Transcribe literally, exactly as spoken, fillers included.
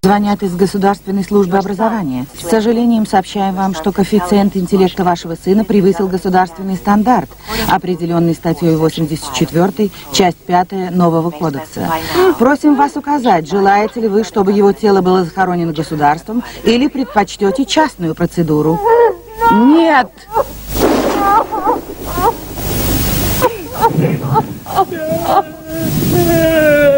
Звонят из Государственной службы образования. С сожалением сообщаем вам, что коэффициент интеллекта вашего сына превысил государственный стандарт, определенный статьей восемьдесят четвёртой, часть пятая нового кодекса. Просим вас указать, желаете ли вы, чтобы его тело было захоронено государством, или предпочтете частную процедуру. Нет! Yeah.